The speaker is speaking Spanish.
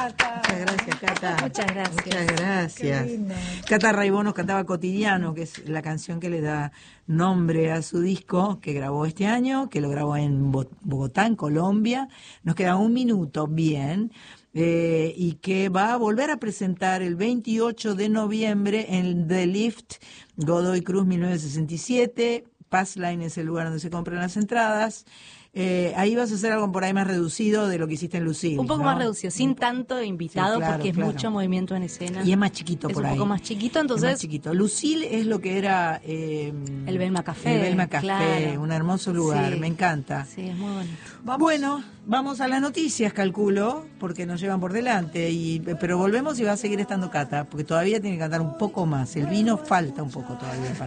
Cata. Muchas gracias, Cata. Muchas gracias. Muchas gracias. Qué lindo. Cata Raibó nos cantaba Cotidiano, que es la canción que le da nombre a su disco que grabó este año, que lo grabó en Bogotá, en Colombia. Nos queda un minuto, bien. Y que va a volver a presentar el 28 de noviembre en The Lift, Godoy Cruz 1967. Passline es el lugar donde se compran las entradas. Ahí vas a hacer algo por ahí más reducido de lo que hiciste en Lucille, Un poco ¿no? más reducido, sin tanto invitado, Sí, claro, porque es claro. mucho movimiento en escena. Y es más chiquito Es por un ahí. poco más chiquito, Es entonces más chiquito. Lucille es lo que era el Belma Café. el Belma Café, claro. un hermoso lugar, Sí. me encanta. Sí, es muy bonito. Bueno, vamos a las noticias, calculo, porque nos llevan por delante, pero volvemos y va a seguir estando Cata, porque todavía tiene que cantar un poco más. El vino falta un poco todavía para